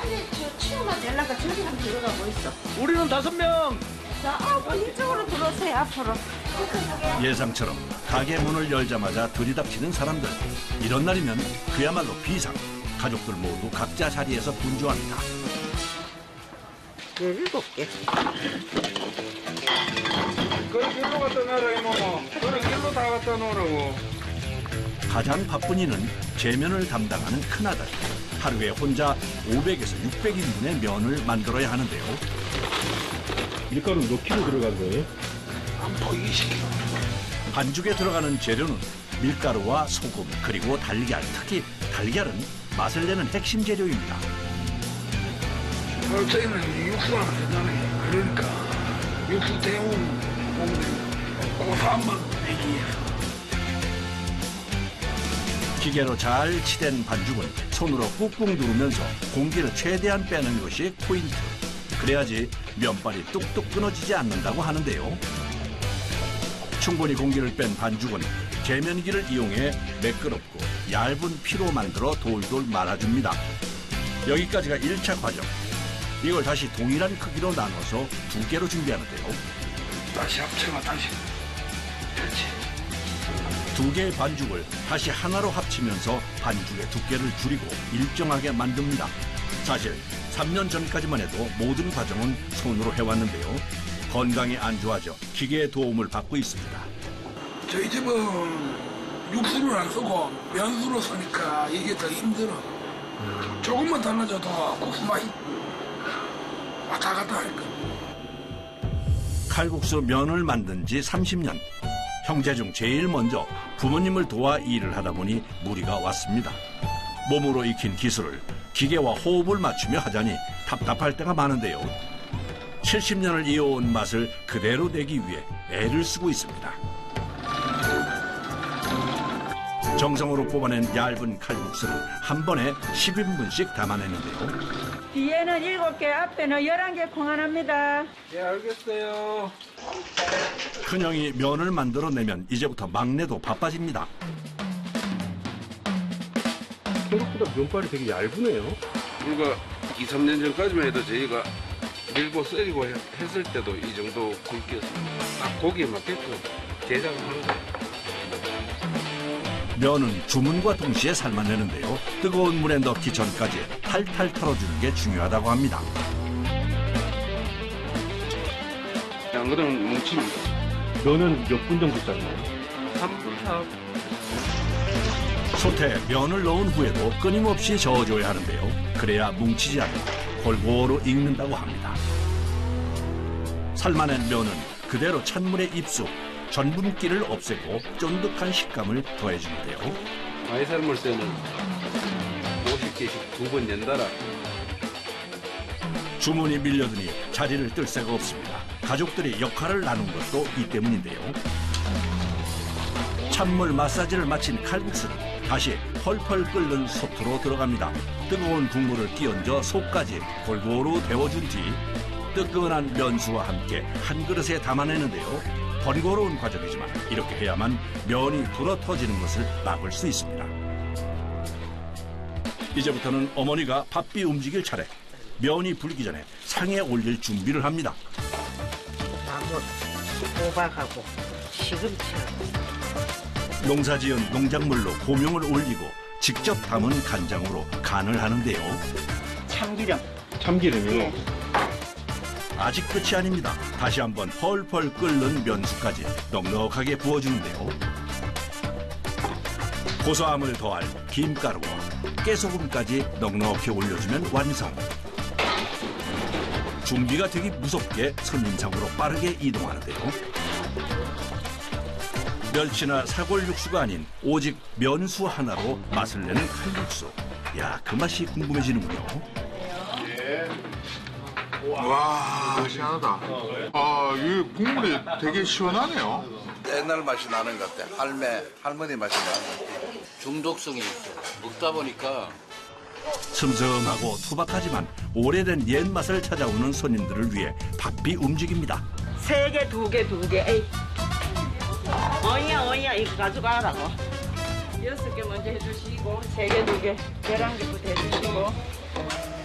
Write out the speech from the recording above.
빨리 치우면 되려니까 저기 한번 들어가고 있어. 우리는 5명. 자, 이쪽으로 들어오세요, 앞으로. 예상처럼 가게 문을 열자마자 들이닥치는 사람들. 이런 날이면 그야말로 비상. 가족들 모두 각자 자리에서 분주합니다. 17개. 그래 길로 갖다 놔라 이모모. 그래 길로 다 갖다 놓으라고. 가장 바쁜 이는 제면을 담당하는 큰아들. 하루에 혼자 500에서 600인분의 면을 만들어야 하는데요. 밀가루 몇 킬로 들어간 거예요? 안보 20kg. 반죽에 들어가는 재료는 밀가루와 소금 그리고 달걀. 특히 달걀은 맛을 내는 핵심 재료입니다. 저희는 육수 하나 되잖아요. 그러니까 육수 데운 먹는 고소한 맛 내기 위해서. 기계로 잘 치댄 반죽은 손으로 꾹꾹 누르면서 공기를 최대한 빼는 것이 포인트. 그래야지 면발이 뚝뚝 끊어지지 않는다고 하는데요. 충분히 공기를 뺀 반죽은 제면기를 이용해 매끄럽고 얇은 피로 만들어 돌돌 말아줍니다. 여기까지가 1차 과정. 이걸 다시 동일한 크기로 나눠서 2개로 준비하는데요. 다시 합쳐가 다시. 그렇지. 2개의 반죽을 다시 하나로 합치면서 반죽의 두께를 줄이고 일정하게 만듭니다. 사실 3년 전까지만 해도 모든 과정은 손으로 해왔는데요. 건강이 안 좋아져 기계의 도움을 받고 있습니다. 저희 집은 육수를 안 쓰고 면수로 쓰니까 이게 더 힘들어. 조금만 달라져도 국수 맛이 왔다 갔다 할 거야. 칼국수 면을 만든 지 30년. 형제 중 제일 먼저 부모님을 도와 일을 하다 보니 무리가 왔습니다. 몸으로 익힌 기술을 기계와 호흡을 맞추며 하자니 답답할 때가 많은데요. 70년을 이어온 맛을 그대로 내기 위해 애를 쓰고 있습니다. 정성으로 뽑아낸 얇은 칼국수를 한 번에 10인분씩 담아내는데요. 뒤에는 7개, 앞에는 11개 공안합니다. 예, 알겠어요. 큰형이 면을 만들어내면 이제부터 막내도 바빠집니다. 생각보다 면발이 되게 얇으네요. 불과 2, 3년 전까지만 해도 저희가 밀고 썰이고 했을 때도 이 정도 굵기였습니다. 딱 고기에 맞게끔 제작을 하는 거예요. 면은 주문과 동시에 삶아내는데요. 뜨거운 물에 넣기 전까지 탈탈 털어주는 게 중요하다고 합니다. 안 그러면 뭉칩니다. 면은 몇 분 정도 삶아요? 3분, 4분. 솥에 면을 넣은 후에도 끊임없이 저어줘야 하는데요. 그래야 뭉치지 않고 골고루 익는다고 합니다. 삶아낸 면은 그대로 찬물에 입수, 전분기를 없애고 쫀득한 식감을 더해주는데요. 많이 삶을 때는 50개씩 2번 연달아. 주문이 밀려드니 자리를 뜰 새가 없습니다. 가족들이 역할을 나눈 것도 이 때문인데요. 찬물 마사지를 마친 칼국수는 다시 펄펄 끓는 솥으로 들어갑니다. 뜨거운 국물을 끼얹어 속까지 골고루 데워준 뒤 뜨끈한 면수와 함께 한 그릇에 담아내는데요. 번거로운 과정이지만 이렇게 해야만 면이 불어터지는 것을 막을 수 있습니다. 이제부터는 어머니가 바삐 움직일 차례. 면이 불기 전에 상에 올릴 준비를 합니다. 마물, 호박하고 시금치하고. 농사지은 농작물로 고명을 올리고 직접 담은 간장으로 간을 하는데요. 참기름. 참기름이요? 네. 아직 끝이 아닙니다. 다시 한번 펄펄 끓는 면수까지 넉넉하게 부어주는데요. 고소함을 더할 김가루와 깨소금까지 넉넉히 올려주면 완성. 준비가 되기 무섭게 손님상으로 빠르게 이동하는데요. 멸치나 사골 육수가 아닌 오직 면수 하나로 맛을 내는 칼국수. 야, 그 맛이 궁금해지는군요. 와, 시원하다. 아, 이 국물이 되게 시원하네요. 옛날 맛이 나는 것 같아. 할머니 맛이 나는 것 같아. 중독성이 있어. 먹다 보니까 슴슴하고 투박하지만 오래된 옛맛을 찾아오는 손님들을 위해 바삐 움직입니다. 3개, 2개, 2개. 에이. 어이야, 이거 가져가라고. 6개 먼저 해주시고, 3개, 2개, 11개부터 해주시고.